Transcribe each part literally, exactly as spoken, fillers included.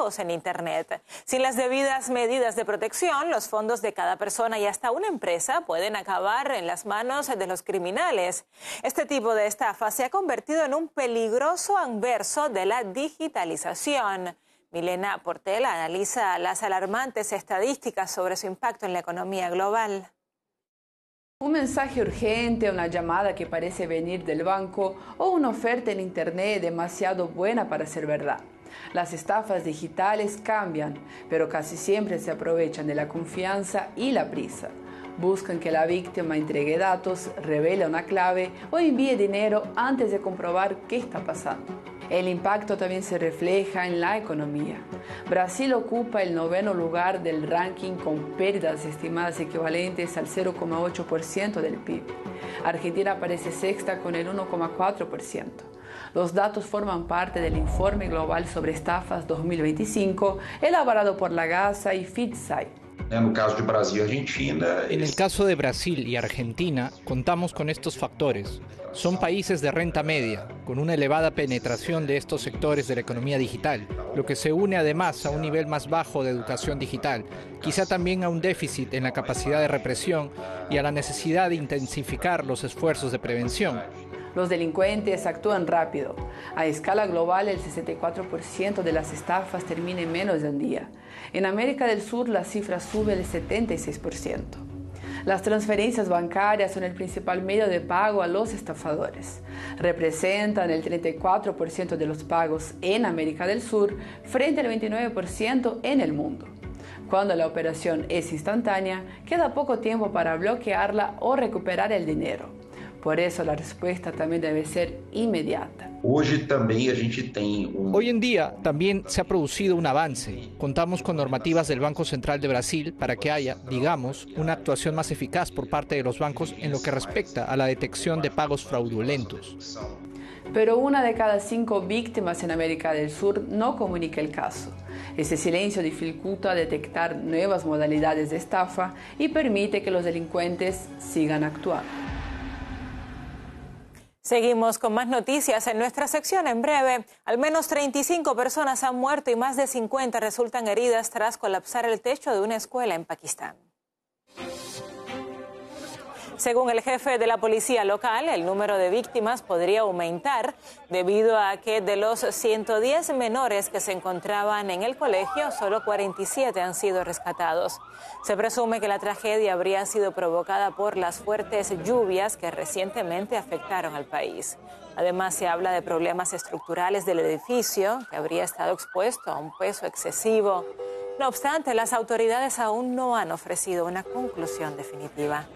pagos en Internet. Sin las debidas medidas de protección, los fondos de cada persona y hasta una empresa pueden acabar en las manos de los criminales. Este tipo de estafa se ha convertido en un peligroso anverso de la digitalización. Milena Portela analiza las alarmantes estadísticas sobre su impacto en la economía global. Un mensaje urgente, una llamada que parece venir del banco o una oferta en Internet demasiado buena para ser verdad. Las estafas digitales cambian, pero casi siempre se aprovechan de la confianza y la prisa. Buscan que la víctima entregue datos, revele una clave o envíe dinero antes de comprobar qué está pasando. El impacto también se refleja en la economía. Brasil ocupa el noveno lugar del ranking con pérdidas estimadas equivalentes al cero coma ocho por ciento del P I B. Argentina aparece sexta con el uno coma cuatro por ciento. Los datos forman parte del Informe Global sobre Estafas dos mil veinticinco, elaborado por la Gasa y FitSci. En el caso de Brasil y Argentina, en el caso de Brasil y Argentina, contamos con estos factores. Son países de renta media, con una elevada penetración de estos sectores de la economía digital, lo que se une además a un nivel más bajo de educación digital, quizá también a un déficit en la capacidad de represión y a la necesidad de intensificar los esfuerzos de prevención. Los delincuentes actúan rápido. A escala global, el sesenta y cuatro por ciento de las estafas termina en menos de un día. En América del Sur, la cifra sube al setenta y seis por ciento. Las transferencias bancarias son el principal medio de pago a los estafadores. Representan el treinta y cuatro por ciento de los pagos en América del Sur frente al veintinueve por ciento en el mundo. Cuando la operación es instantánea, queda poco tiempo para bloquearla o recuperar el dinero. Por eso la respuesta también debe ser inmediata. Hoy, también a gente tem un... Hoy en día también se ha producido un avance. Contamos con normativas del Banco Central de Brasil para que haya, digamos, una actuación más eficaz por parte de los bancos en lo que respecta a la detección de pagos fraudulentos. Pero una de cada cinco víctimas en América del Sur no comunica el caso. Ese silencio dificulta detectar nuevas modalidades de estafa y permite que los delincuentes sigan actuando. Seguimos con más noticias en nuestra sección en breve. Al menos treinta y cinco personas han muerto y más de cincuenta resultan heridas tras colapsar el techo de una escuela en Pakistán. Según el jefe de la policía local, el número de víctimas podría aumentar debido a que de los ciento diez menores que se encontraban en el colegio, solo cuarenta y siete han sido rescatados. Se presume que la tragedia habría sido provocada por las fuertes lluvias que recientemente afectaron al país. Además, se habla de problemas estructurales del edificio, que habría estado expuesto a un peso excesivo. No obstante, las autoridades aún no han ofrecido una conclusión definitiva.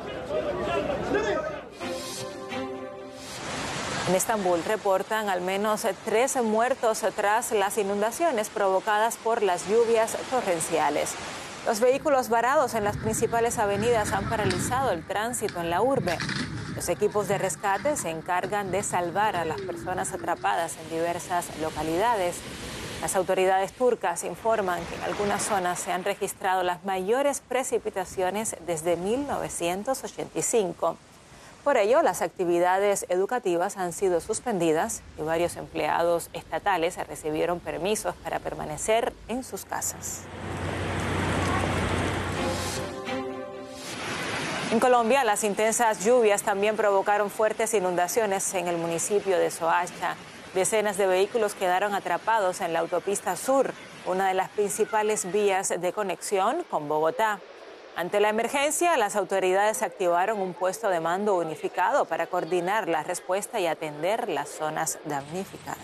En Estambul reportan al menos trece muertos tras las inundaciones provocadas por las lluvias torrenciales. Los vehículos varados en las principales avenidas han paralizado el tránsito en la urbe. Los equipos de rescate se encargan de salvar a las personas atrapadas en diversas localidades. Las autoridades turcas informan que en algunas zonas se han registrado las mayores precipitaciones desde mil novecientos ochenta y cinco. Por ello, las actividades educativas han sido suspendidas y varios empleados estatales recibieron permisos para permanecer en sus casas. En Colombia, las intensas lluvias también provocaron fuertes inundaciones en el municipio de Soacha. Decenas de vehículos quedaron atrapados en la autopista sur, una de las principales vías de conexión con Bogotá. Ante la emergencia, las autoridades activaron un puesto de mando unificado para coordinar la respuesta y atender las zonas damnificadas.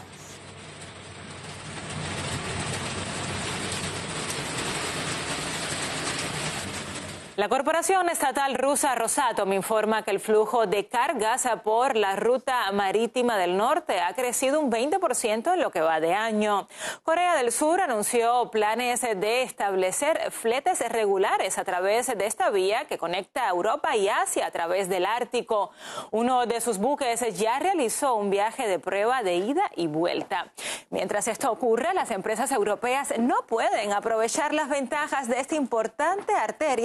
La corporación estatal rusa Rosatom informa que el flujo de cargas por la ruta marítima del norte ha crecido un veinte por ciento en lo que va de año. Corea del Sur anunció planes de establecer fletes regulares a través de esta vía que conecta Europa y Asia a través del Ártico. Uno de sus buques ya realizó un viaje de prueba de ida y vuelta. Mientras esto ocurre, las empresas europeas no pueden aprovechar las ventajas de esta importante arteria debido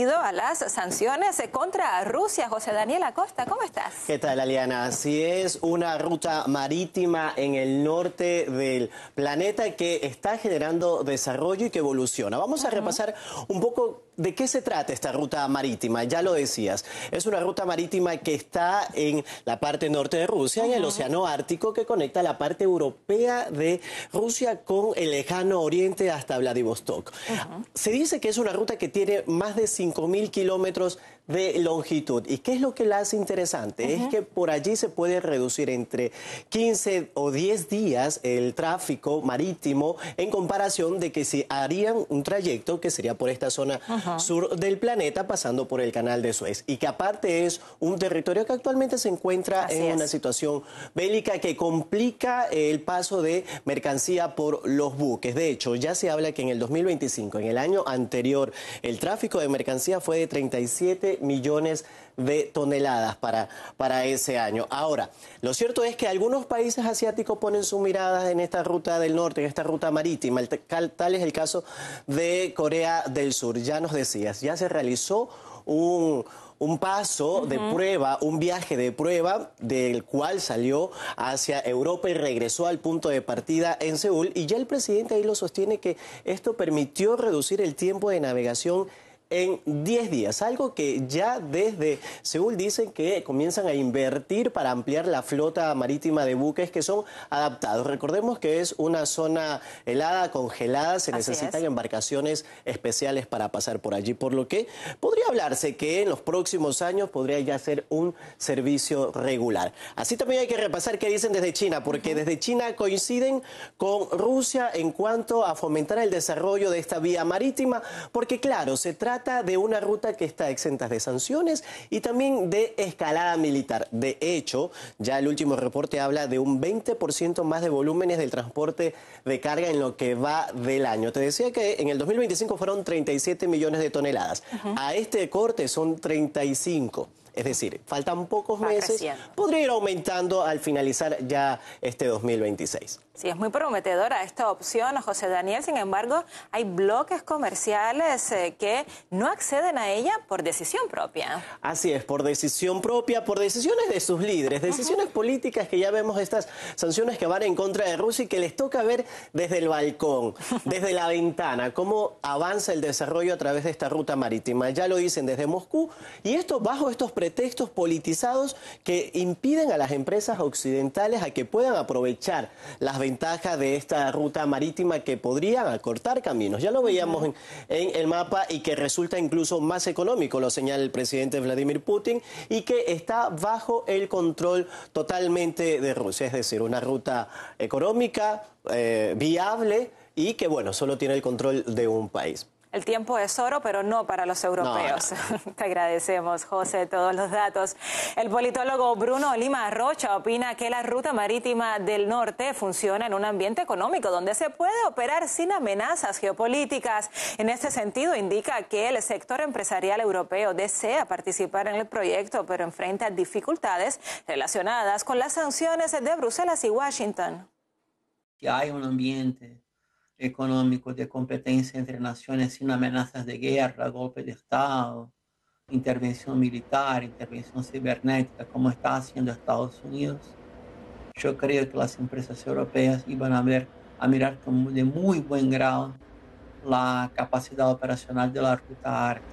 debido a las sanciones contra Rusia. José Daniel Acosta, ¿cómo estás? ¿Qué tal, Aliana? Así es, una ruta marítima en el norte del planeta que está generando desarrollo y que evoluciona. Vamos a uh-huh. repasar un poco de qué se trata esta ruta marítima. Ya lo decías, es una ruta marítima que está en la parte norte de Rusia, uh-huh. en el Océano Ártico, que conecta la parte europea de Rusia con el lejano oriente hasta Vladivostok. Uh-huh. Se dice que es una ruta que tiene más de cinco mil kilómetros de longitud. ¿Y qué es lo que la hace interesante? Uh-huh. Es que por allí se puede reducir entre quince o diez días el tráfico marítimo en comparación de que si harían un trayecto que sería por esta zona uh-huh. sur del planeta pasando por el canal de Suez. Y que aparte es un territorio que actualmente se encuentra Así en es. una situación bélica que complica el paso de mercancía por los buques. De hecho, ya se habla que en el dos mil veinticinco, en el año anterior, el tráfico de mercancía fue de treinta y siete millones de toneladas para, para ese año. Ahora, lo cierto es que algunos países asiáticos ponen sus miradas en esta ruta del norte, en esta ruta marítima. El, tal es el caso de Corea del Sur. Ya nos decías, ya se realizó un... un paso uh-huh. de prueba, un viaje de prueba del cual salió hacia Europa y regresó al punto de partida en Seúl. Y ya el presidente ahí lo sostiene que esto permitió reducir el tiempo de navegación en diez días, algo que ya desde Seúl dicen que comienzan a invertir para ampliar la flota marítima de buques que son adaptados. Recordemos que es una zona helada, congelada, se Así necesitan es. embarcaciones especiales para pasar por allí, por lo que podría hablarse que en los próximos años podría ya ser un servicio regular. Así también hay que repasar qué dicen desde China, porque uh-huh. desde China coinciden con Rusia en cuanto a fomentar el desarrollo de esta vía marítima, porque claro, se trata de una ruta que está exenta de sanciones y también de escalada militar. De hecho, ya el último reporte habla de un veinte por ciento más de volúmenes del transporte de carga en lo que va del año. Te decía que en el dos mil veinticinco fueron treinta y siete millones de toneladas. Uh-huh. A este corte son treinta y cinco. Es decir, faltan pocos Va meses, creciendo. Podría ir aumentando al finalizar ya este dos mil veintiséis. Sí, es muy prometedora esta opción, José Daniel. Sin embargo, hay bloques comerciales eh, que no acceden a ella por decisión propia. Así es, por decisión propia, por decisiones de sus líderes, decisiones uh-huh. políticas que ya vemos estas sanciones que van en contra de Rusia y que les toca ver desde el balcón, desde la ventana, cómo avanza el desarrollo a través de esta ruta marítima. Ya lo dicen desde Moscú y esto bajo estos pretextos politizados que impiden a las empresas occidentales a que puedan aprovechar las ventajas de esta ruta marítima que podrían acortar caminos. Ya lo veíamos uh-huh. en, en el mapa y que resulta incluso más económico, lo señala el presidente Vladimir Putin, y que está bajo el control totalmente de Rusia. Es decir, una ruta económica, eh, viable y que, bueno, solo tiene el control de un país. El tiempo es oro, pero no para los europeos. No, no. Te agradecemos, José, todos los datos. El politólogo Bruno Lima Rocha opina que la ruta marítima del norte funciona en un ambiente económico donde se puede operar sin amenazas geopolíticas. En este sentido, indica que el sector empresarial europeo desea participar en el proyecto, pero enfrenta dificultades relacionadas con las sanciones de Bruselas y Washington. Hay un ambiente económico de competencia entre naciones sin amenazas de guerra, golpe de Estado, intervención militar, intervención cibernética, como está haciendo Estados Unidos. Yo creo que las empresas europeas iban a, ver, a mirar con de muy buen grado la capacidad operacional de la ruta ártica.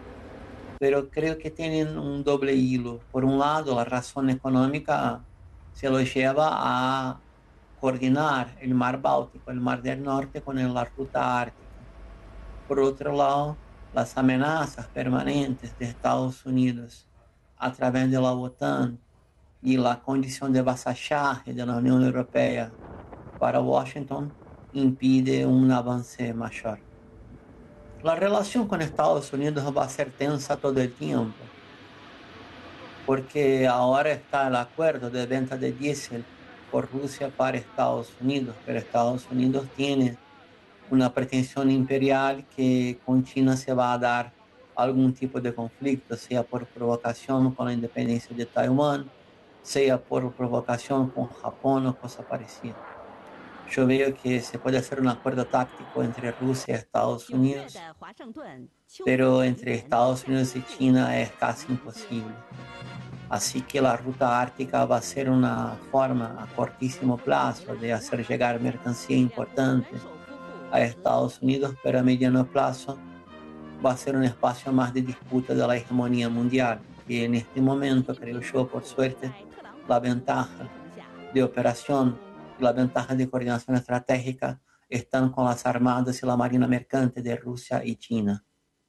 Pero creo que tienen un doble hilo. Por un lado, la razón económica se los lleva a coordinar el mar Báltico, el mar del norte con la ruta ártica. Por otro lado, las amenazas permanentes de Estados Unidos a través de la OTAN y la condición de vasallaje de la Unión Europea para Washington impide un avance mayor. La relación con Estados Unidos va a ser tensa todo el tiempo, porque ahora está el acuerdo de venta de diésel por Rusia para Estados Unidos, pero Estados Unidos tiene una pretensión imperial que con China se va a dar algún tipo de conflicto, sea por provocación con la independencia de Taiwán, sea por provocación con Japón o cosa parecida. Yo veo que se puede hacer un acuerdo táctico entre Rusia y Estados Unidos, pero entre Estados Unidos y China es casi imposible. Así que la ruta ártica va a ser una forma a cortísimo plazo de hacer llegar mercancía importante a Estados Unidos, pero a mediano plazo va a ser un espacio más de disputa de la hegemonía mundial. Y en este momento, creo yo, por suerte, la ventaja de operación y la ventaja de coordinación estratégica están con las armadas y la marina mercante de Rusia y China.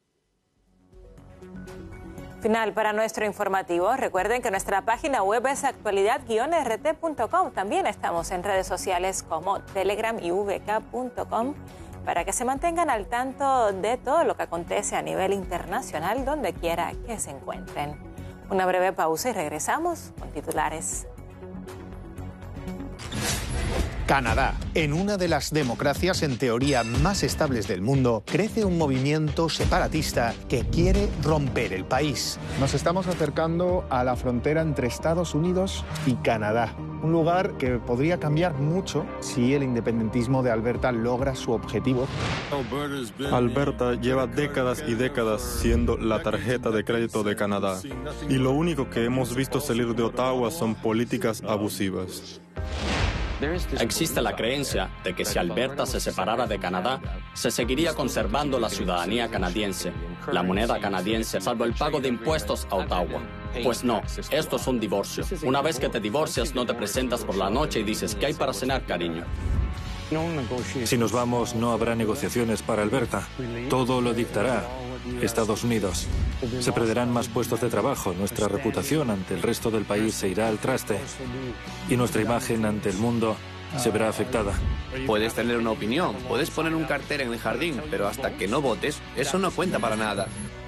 Final para nuestro informativo. Recuerden que nuestra página web es actualidad guion r t punto com. También estamos en redes sociales como Telegram y v k punto com para que se mantengan al tanto de todo lo que acontece a nivel internacional donde quiera que se encuentren. Una breve pausa y regresamos con titulares. Canadá. En una de las democracias en teoría más estables del mundo, crece un movimiento separatista que quiere romper el país. Nos estamos acercando a la frontera entre Estados Unidos y Canadá. Un lugar que podría cambiar mucho si el independentismo de Alberta logra su objetivo. Alberta lleva décadas y décadas siendo la tarjeta de crédito de Canadá. Y lo único que hemos visto salir de Ottawa son políticas abusivas. Existe la creencia de que si Alberta se separara de Canadá, se seguiría conservando la ciudadanía canadiense, la moneda canadiense, salvo el pago de impuestos a Ottawa. Pues no, esto es un divorcio. Una vez que te divorcias, no te presentas por la noche y dices, ¿qué hay para cenar, cariño? Si nos vamos, no habrá negociaciones para Alberta. Todo lo dictará Estados Unidos. Se perderán más puestos de trabajo, nuestra reputación ante el resto del país se irá al traste y nuestra imagen ante el mundo se verá afectada. Puedes tener una opinión, puedes poner un cartel en el jardín, pero hasta que no votes, eso no cuenta para nada.